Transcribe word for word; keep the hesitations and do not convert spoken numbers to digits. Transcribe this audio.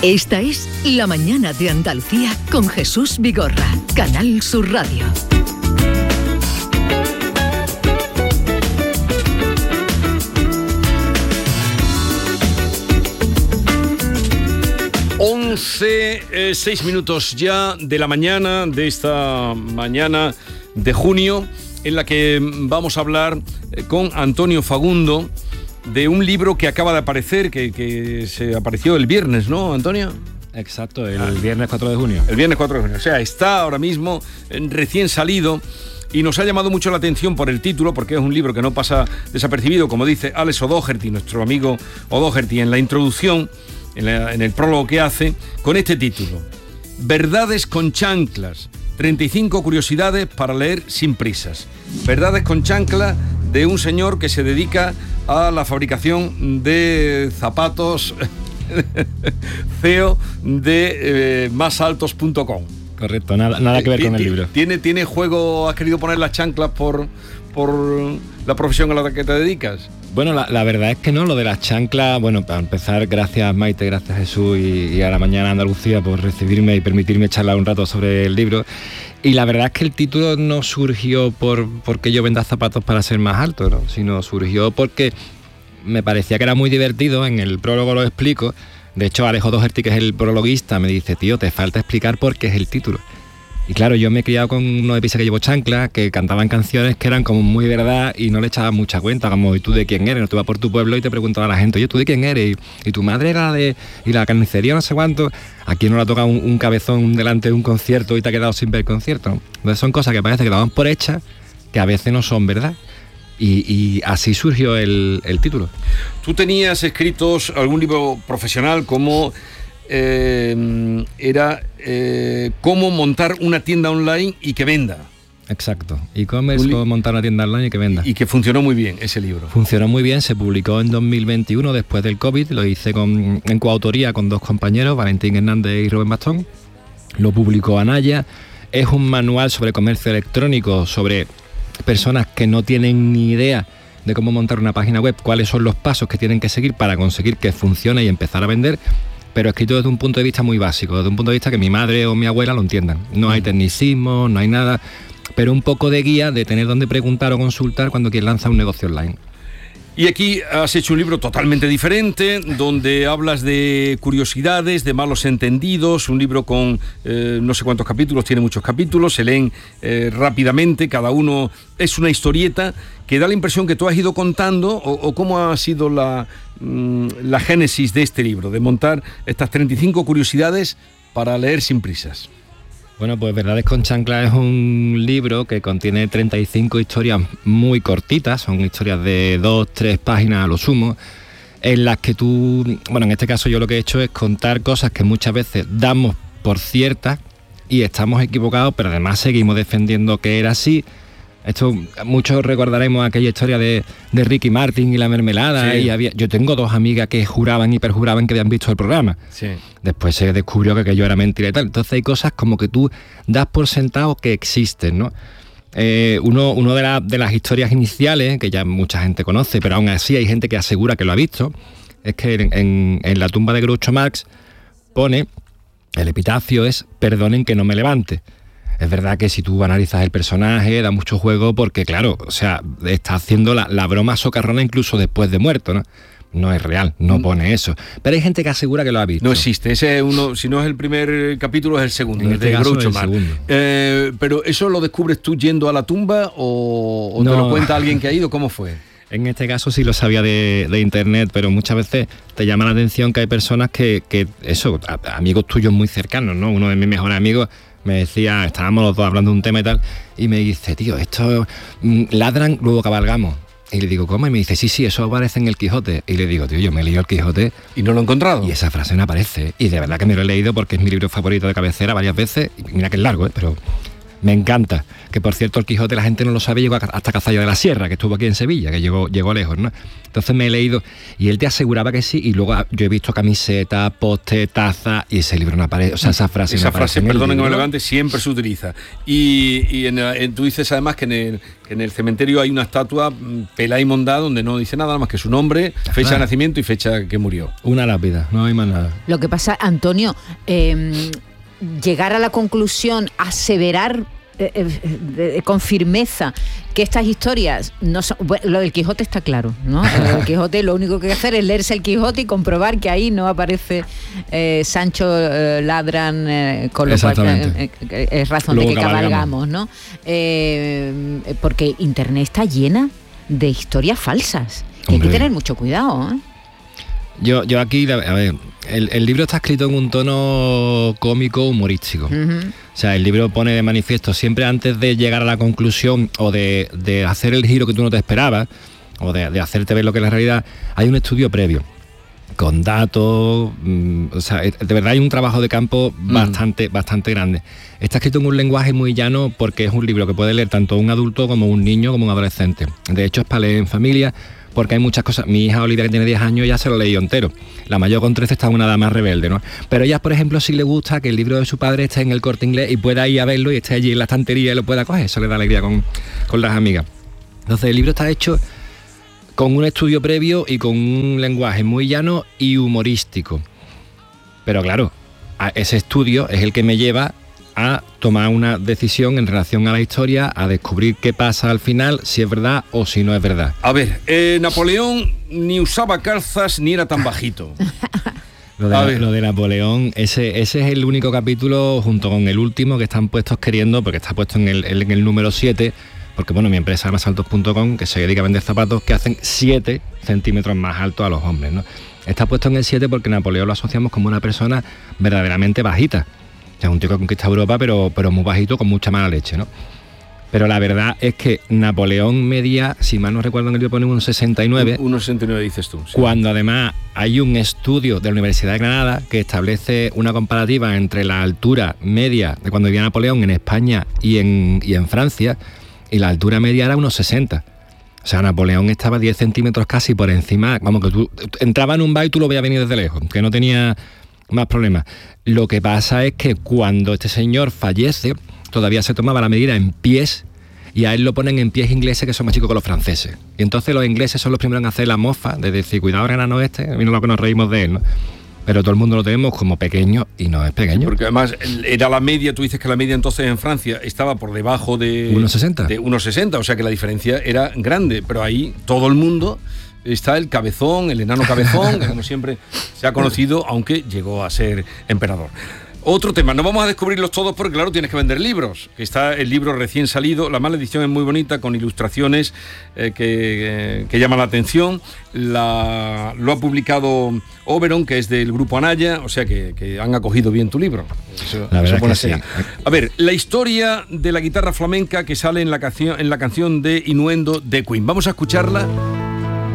Esta es La Mañana de Andalucía con Jesús Vigorra, Canal Sur Radio. once, eh, seis minutos ya de la mañana, de esta mañana de junio, en la que vamos a hablar eh, con Antonio Fagundo de un libro que acaba de aparecer, que, que se apareció el viernes, ¿no, Antonio? Exacto, el ah. viernes cuatro de junio. El viernes cuatro de junio, o sea, está ahora mismo eh, recién salido. Y nos ha llamado mucho la atención por el título, porque es un libro que no pasa desapercibido, como dice Alex O'Doherty, nuestro amigo O'Doherty, en la introducción, en, la, en el prólogo que hace, con este título: Verdades con chanclas, treinta y cinco curiosidades para leer sin prisas. Verdades con chanclas de un señor que se dedica a la fabricación de zapatos, C E O de eh, más altos punto com. Correcto, nada, nada que ver con el libro. ¿Tiene, tiene juego, has querido poner las chanclas por, por la profesión a la que te dedicas? Bueno, la, la verdad es que no, lo de las chanclas, bueno, para empezar, gracias Maite, gracias Jesús y, y a La Mañana Andalucía por recibirme y permitirme charlar un rato sobre el libro. Y la verdad es que el título no surgió por porque yo venda zapatos para ser más alto, ¿no? Sino surgió porque me parecía que era muy divertido, en el prólogo lo explico. De hecho, Alex O'Doherty, que es el prologuista, me dice: tío, te falta explicar por qué es el título. Y claro, yo me he criado con unos episodios que llevo chanclas, que cantaban canciones que eran como muy verdad y no le echaban mucha cuenta, como: ¿y tú de quién eres? No, tú vas por tu pueblo y te preguntaba a la gente: oye, ¿tú de quién eres? Y, y tu madre era de... y la carnicería no sé cuánto. Aquí no le ha tocado un, un cabezón delante de un concierto y te ha quedado sin ver el concierto. Entonces son cosas que parece que daban por hechas, que a veces no son verdad. Y, y así surgió el, el título. ¿Tú tenías escritos algún libro profesional como eh, era eh, cómo montar una tienda online y que venda? Exacto, e-commerce, li- cómo montar una tienda online y que venda. Y, y que funcionó muy bien ese libro. Funcionó muy bien, se publicó en dos mil veintiuno, después del COVID, lo hice con, en coautoría con dos compañeros, Valentín Hernández y Rubén Bastón. Lo publicó Anaya. Es un manual sobre comercio electrónico, sobre personas que no tienen ni idea de cómo montar una página web, cuáles son los pasos que tienen que seguir para conseguir que funcione y empezar a vender, pero escrito desde un punto de vista muy básico, desde un punto de vista que mi madre o mi abuela lo entiendan. No hay tecnicismo, no hay nada, pero un poco de guía de tener dónde preguntar o consultar cuando quieres lanzar un negocio online. Y aquí has hecho un libro totalmente diferente, donde hablas de curiosidades, de malos entendidos, un libro con eh, no sé cuántos capítulos, tiene muchos capítulos, se leen eh, rápidamente, cada uno es una historieta que da la impresión que tú has ido contando, o, o cómo ha sido la, mm, la génesis de este libro, de montar estas treinta y cinco curiosidades para leer sin prisas. Bueno, pues Verdades con chanclas es un libro que contiene treinta y cinco historias muy cortitas, son historias de dos, tres páginas a lo sumo, en las que tú, bueno, en este caso yo lo que he hecho es contar cosas que muchas veces damos por ciertas y estamos equivocados, pero además seguimos defendiendo que era así. Esto, muchos recordaremos aquella historia de, de Ricky Martin y la mermelada. Sí. Y había, yo tengo dos amigas que juraban y perjuraban que habían visto el programa. Sí. Después se descubrió que aquello era mentira y tal. Entonces hay cosas como que tú das por sentado que existen, ¿no? Eh, uno uno de, la, de las historias iniciales, que ya mucha gente conoce, pero aún así hay gente que asegura que lo ha visto, es que en, en, en la tumba de Groucho Marx pone, el epitafio es: perdonen que no me levante. Es verdad que si tú analizas el personaje, da mucho juego porque, claro, o sea, está haciendo la, la broma socarrona incluso después de muerto, ¿no? No es real, no pone eso. Pero hay gente que asegura que lo ha visto. No existe, ese es uno, si no es el primer capítulo, es el segundo. En este de caso Groucho es el Marx. segundo. Eh, pero ¿eso lo descubres tú yendo a la tumba o, o no. te lo cuenta alguien que ha ido? ¿Cómo fue? En este caso sí lo sabía de, de internet, pero muchas veces te llama la atención que hay personas que, que eso, a, amigos tuyos muy cercanos, ¿no? Uno de mis mejores amigos me decía, estábamos los dos hablando de un tema y tal, y me dice: tío, estos mmm, ladran, luego cabalgamos. Y le digo: ¿cómo? Y me dice: sí, sí, eso aparece en el Quijote. Y le digo: tío, yo me he leído el Quijote y no lo he encontrado. Y esa frase no aparece. Y de verdad que me lo he leído porque es mi libro favorito de cabecera varias veces. Y mira que es largo, ¿eh? Pero Me encanta. Que por cierto, el Quijote, la gente no lo sabe, llegó hasta Cazalla de la Sierra, que estuvo aquí en Sevilla, que llegó, llegó lejos, ¿no? Entonces me he leído, y él te aseguraba que sí, y luego yo he visto camisetas, postes, tazas, y ese libro no aparece. O sea, esa frase Esa no frase, perdonen que me levante, siempre se utiliza. Y, y en, en, tú dices además que en, el, que en el cementerio hay una estatua pelá y mondá donde no dice nada más que su nombre, fecha ah. de nacimiento y fecha que murió. Una lápida, no hay más nada. Lo que pasa, Antonio, eh, llegar a la conclusión, aseverar Eh, eh, con firmeza que estas historias no son, bueno, lo del Quijote está claro, ¿no? El Quijote, lo único que hay que hacer es leerse el Quijote y comprobar que ahí no aparece eh, Sancho eh, ladran, eh, con lo cual eh, eh, es razón Luego de que cabalgamos, ¿no? Eh, porque Internet está llena de historias falsas. Hay que tener mucho cuidado, ¿eh? Yo, yo aquí, a ver, el, el libro está escrito en un tono cómico, humorístico. Uh-huh. O sea, el libro pone de manifiesto siempre antes de llegar a la conclusión o de, de hacer el giro que tú no te esperabas, o de, de hacerte ver lo que es la realidad, hay un estudio previo, con datos, mmm, o sea, de verdad hay un trabajo de campo mm. bastante, bastante grande. Está escrito en un lenguaje muy llano porque es un libro que puede leer tanto un adulto como un niño como un adolescente. De hecho, es para leer en familia, porque hay muchas cosas. Mi hija Olivia, que tiene diez años, ya se lo leí entero. La mayor con trece está una edad más rebelde, ¿no? Pero ella, por ejemplo, sí le gusta que el libro de su padre esté en el Corte Inglés y pueda ir a verlo y esté allí en la estantería y lo pueda coger. Eso le da alegría con, con las amigas. Entonces, el libro está hecho con un estudio previo y con un lenguaje muy llano y humorístico. Pero claro, ese estudio es el que me lleva a tomar una decisión en relación a la historia, a descubrir qué pasa al final, si es verdad o si no es verdad. A ver, eh, Napoleón ni usaba calzas ni era tan bajito. Lo de, lo de Napoleón, ese, ese es el único capítulo junto con el último que están puestos queriendo, porque está puesto en el, en el número siete, porque bueno, mi empresa masaltos punto com, que se dedica a vender zapatos que hacen siete centímetros más altos a los hombres, ¿no? Está puesto en el siete porque Napoleón lo asociamos como una persona verdaderamente bajita. O sea, un tío que ha conquistado Europa, pero, pero muy bajito, con mucha mala leche, ¿no? Pero la verdad es que Napoleón medía, si mal no recuerdo, en el libro pone un sesenta y nueve. uno sesenta y nueve dices tú. Sí. Cuando además hay un estudio de la Universidad de Granada que establece una comparativa entre la altura media de cuando vivía Napoleón en España y en, y en Francia, y la altura media era unos sesenta. O sea, Napoleón estaba diez centímetros casi por encima. Vamos, que tú entrabas en un bar y tú lo veías venir desde lejos, que no tenía más problemas. Lo que pasa es que cuando este señor fallece, todavía se tomaba la medida en pies, y a él lo ponen en pies ingleses, que son más chicos que los franceses. Y entonces los ingleses son los primeros en hacer la mofa, de decir, cuidado, enano este, mira lo que nos reímos de él, ¿no? Pero todo el mundo lo tenemos como pequeño y no es pequeño. Porque además era la media, tú dices que la media entonces en Francia estaba por debajo de uno sesenta. De uno sesenta, o sea que la diferencia era grande, pero ahí todo el mundo está el cabezón, el enano cabezón, que como siempre se ha conocido, aunque llegó a ser emperador. Otro tema, no vamos a descubrirlos todos porque claro, tienes que vender libros, que está el libro recién salido, la mala edición es muy bonita, con ilustraciones eh, que, eh, que llaman la atención, la, lo ha publicado Oberon, que es del grupo Anaya, o sea que, que han acogido bien tu libro. Eso, la verdad eso es que sí. A ver, la historia de la guitarra flamenca que sale en la canción, en la canción de Innuendo de Queen, vamos a escucharla.